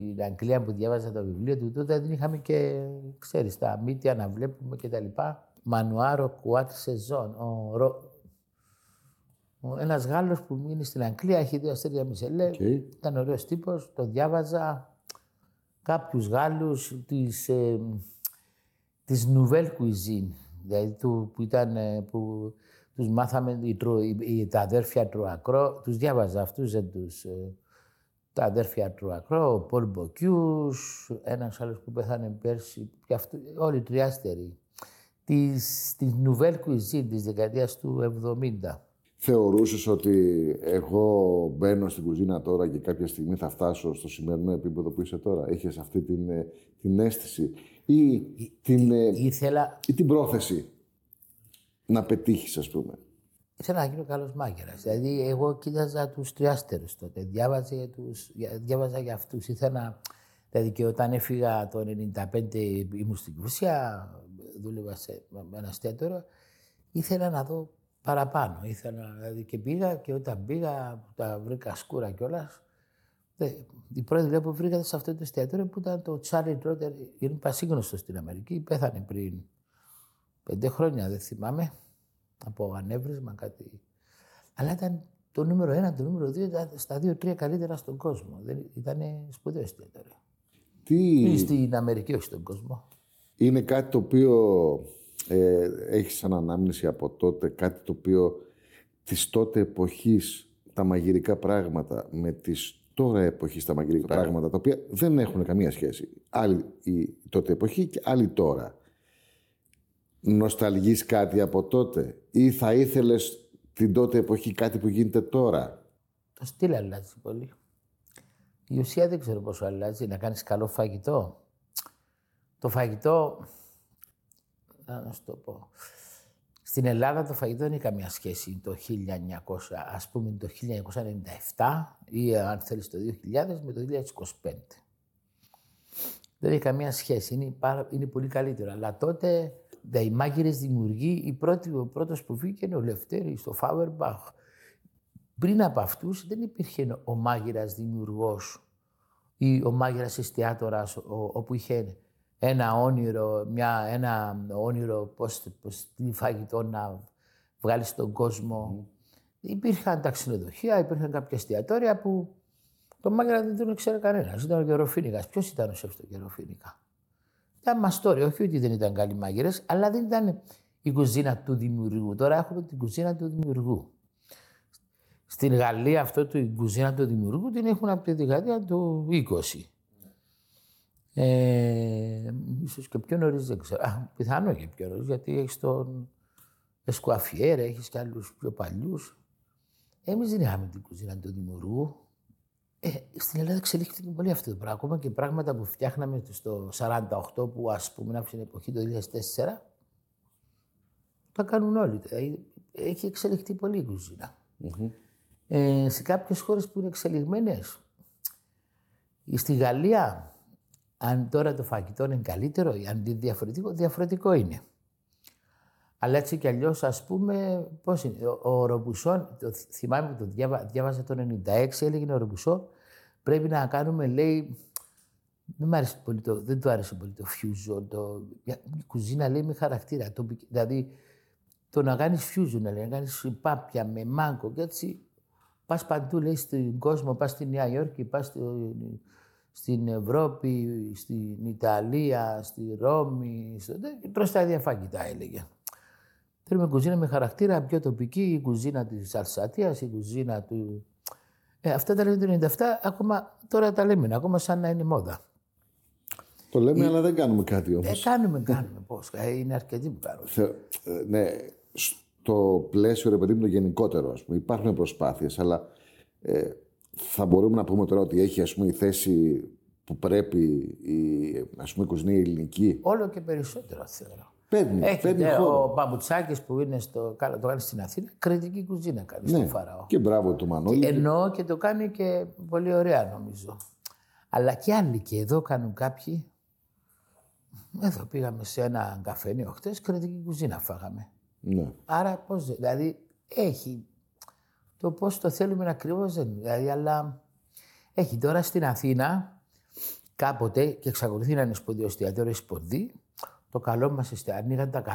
Στην Αγγλία που διάβαζα το βιβλίο του, τότε δεν είχαμε και, ξέρεις, τα μύτια να βλέπουμε κτλ. Μανουάρο Κουάτ Σεζόν. Ένας Γάλλος που μείνει στην Αγγλία, έχει 2 αστέρια Μισελέ. Ήταν ωραίος τύπος, το διάβαζα. Κάποιους Γάλλους της Nouvelle Cuisine, δηλαδή που τους μάθαμε τα αδέρφια Τρουακρό, τους διάβαζα αυτούς, τα αδέρφια Τρουακρό, ο Πολ Μποκιούς, ένας άλλος που πέθανε πέρσι, και όλοι οι τριάστεροι, της Nouvelle Cuisine της δεκαετίας του 70. Θεωρούσες ότι εγώ μπαίνω στην κουζίνα τώρα και κάποια στιγμή θα φτάσω στο σημερινό επίπεδο που είσαι τώρα? Είχες αυτή την αίσθηση ή την πρόθεση να πετύχεις, ας πούμε? Ήθελα να γίνω καλός μάγειρας. Δηλαδή, εγώ κοίταζα τους τριάστερους τότε. Διάβαζα για αυτούς. Δηλαδή, και όταν έφυγα το 1995, ήμουν στην Κουσία, δούλευα σε ένα εστιατόριο. Ήθελα να δω παραπάνω. Δηλαδή, και πήγα, και όταν πήγα, τα βρήκα σκούρα κιόλας. Η πρώτη δουλειά που βρήκα σε αυτό το εστιατόριο που ήταν το Charlie Trotter, είναι πασίγνωστο στην Αμερική. Πέθανε πριν 5 χρόνια, δεν θυμάμαι. Από ανέβρισμα κάτι. Αλλά ήταν το νούμερο 1, το νούμερο 2, ήταν στα 2-3 καλύτερα στον κόσμο. Ήταν σπουδαίο εστιατόριο. Ή στην Αμερική, όχι στον κόσμο. Είναι κάτι το οποίο έχει σαν ανάμνηση από τότε, κάτι το οποίο της τότε εποχής τα μαγειρικά πράγματα με τις τώρα εποχής τα μαγειρικά πράγματα, τα οποία δεν έχουν καμία σχέση. Άλλη η τότε εποχή και άλλη τώρα. Νοσταλγείς κάτι από τότε ή θα ήθελες την τότε εποχή κάτι που γίνεται τώρα? Το στυλ αλλάζει πολύ. Η ουσία δεν ξέρω πόσο αλλάζει. Να κάνεις καλό φαγητό. Το φαγητό, να σου το πω, στην Ελλάδα το φαγητό δεν έχει καμία σχέση το 1900, ας πούμε το 1997 ή αν θέλεις το 2000 με το 2025. Δεν έχει καμία σχέση. Είναι πολύ καλύτερο. Αλλά τότε οι μάγειρες δημιουργοί, ο πρώτος που βγήκε είναι ο Λευτέρης στο Φάουερμπαχ. Πριν από αυτούς δεν υπήρχε ο μάγειρας δημιουργός ή ο μάγειρας εστιατόρας όπου είχε ένα όνειρο τι φαγητό να βγάλει στον κόσμο. Υπήρχαν τα ξενοδοχεία, υπήρχαν κάποια εστιατόρια που το μάγειρα δεν τον ήξερε κανένας. Ήταν ο Γεροφοίνικας. Ποιος ήταν ο σεφ του Γεροφοίνικα? Ήταν μαστόρι, όχι ότι δεν ήταν καλοί μάγειρες, αλλά δεν ήταν η κουζίνα του δημιουργού. Τώρα έχουμε την κουζίνα του δημιουργού. Στην Γαλλία η κουζίνα του δημιουργού την έχουν από τη δεκαετία του 20. Ίσως και πιο νωρίς, δεν ξέρω. Πιθανό και πιο νωρίς, γιατί έχεις τον Εσκουαφιέρ, έχεις και άλλους πιο παλιούς. Εμείς δεν είχαμε την κουζίνα του δημιουργού. Στην Ελλάδα εξελίχθηκε πολύ αυτό το πράγμα. Ακόμα και πράγματα που φτιάχναμε στο 1948, που ας πούμε από την εποχή το 2004, τα κάνουν όλοι. Έχει εξελιχθεί πολύ η κουζίνα. Σε κάποιες χώρες που είναι εξελιγμένες, στη Γαλλία, αν τώρα το φαγητό είναι καλύτερο ή αν είναι διαφορετικό είναι. Αλλά έτσι κι αλλιώς, ας πούμε, πώς είναι. Ο Ρομπουσόν, θυμάμαι που το διάβαζα το 1996, έλεγε ο Ρομπουσόν, πρέπει να κάνουμε, λέει, δεν του άρεσε πολύ το fusion, η κουζίνα, λέει, με χαρακτήρα. Δηλαδή, το να κάνεις fusion, λέει, να κάνεις πάπια με μάγκο και έτσι, πας παντού, λέει, στον κόσμο, πας στη Νέα Υόρκη, πας στην Ευρώπη, στην Ιταλία, στη Ρώμη, τρως τα ίδια φαγητά, έλεγε. Θέλουμε κουζίνα με χαρακτήρα, πιο τοπική, η κουζίνα της Αλσατίας, η κουζίνα του... Αυτά τα λέμε το 1997, ακόμα τώρα τα λέμε, ακόμα σαν να είναι μόδα. Το λέμε, αλλά δεν κάνουμε κάτι όμως. Κάνουμε, πώς. Είναι αρκετοί που κάνουν. Ναι, στο πλαίσιο, ρε παιδί μου, το γενικότερο, ας πούμε, υπάρχουν προσπάθειες, αλλά θα μπορούμε να πούμε τώρα ότι έχει, ας πούμε, η θέση που πρέπει ας πούμε, η κουζίνα ελληνική. Όλο και περισσότερο, θεωρώ. Παίρνει ο Παπουτσάκης που είναι το κάνει στην Αθήνα, κριτική κουζίνα κάνει στο Φαραώ. Και μπράβο του Μανώλη. Εννοώ και το κάνει και πολύ ωραία, νομίζω. Αλλά και άλλοι και εδώ κάνουν κάποιοι. Εδώ πήγαμε σε ένα καφενείο χτες, κριτική κουζίνα φάγαμε. Ναι. Άρα πώς, δηλαδή έχει το πώς το θέλουμε ακριβώς, δηλαδή, αλλά έχει τώρα στην Αθήνα κάποτε, και εξακολουθεί να είναι σπουδαίο εστιατόριο Σπονδί, το καλό μας ανοίγαν τα